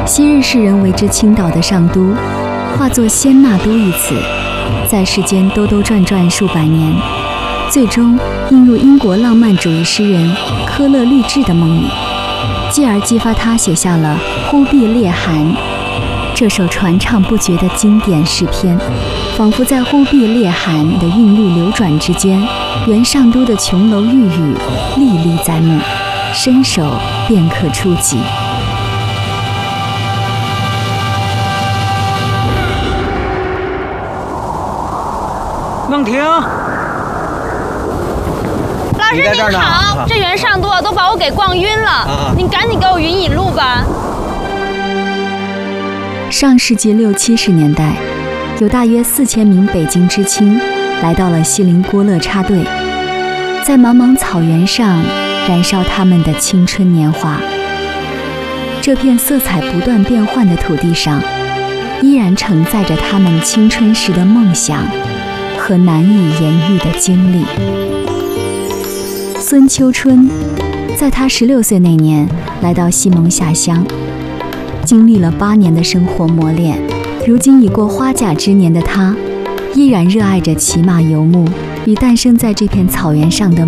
昔日世人为之倾倒的上都，化作仙那都一词，在世间兜兜转转数百年，最终映入英国浪漫主义诗人科勒律治的梦里，继而激发他写下了《忽必烈汗》这首传唱不绝的经典诗篇。仿佛在忽必烈汗的韵律流转之间，原上都的琼楼玉宇历历在目，伸手便可触及。 梦婷， 老师您好，这原上都都把我给逛晕了，您赶紧给我引引路吧。 上世纪60、70年代，有大约4000名北京知青来到了锡林郭勒插队，在茫茫草原上燃烧他们的青春年华。这片色彩不断变换的土地上，依然承载着他们青春时的梦想和难以言喻的经历。孙秋春在他16岁那年来到西蒙下乡，经历了8年的生活磨练，如今已过花甲之年的他，依然热爱着骑马游牧与诞生在这片草原上的